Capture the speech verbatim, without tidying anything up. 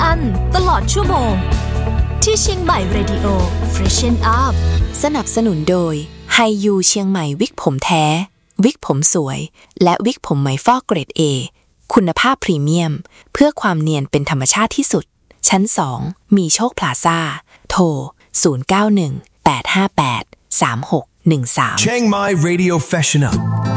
อันตลอดชั่วโมงที่เชียงใหม่ Radio Freshen Up สนับสนุนโดยไฮยูเชียงใหม่วิกผมแท้วิกผมสวยและวิกผมไหมฟอกเกรด A คุณภาพพรีเมียมเพื่อความเนียนเป็นธรรมชาติที่สุดชั้นสองมีโชคพลาซ่าโทรศูนย์ เก้า หนึ่ง แปด ห้า แปด สาม หก หนึ่ง สาม Chiang Mai Radio Fashion Up